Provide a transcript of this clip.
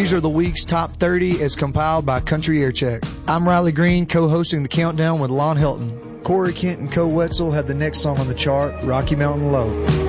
These are the week's top 30 as compiled by Country Air Check. I'm Riley Green, co-hosting the countdown with Lon Hilton. Corey Kent and Co Wetzel have the next song on the chart, Rocky Mountain Low.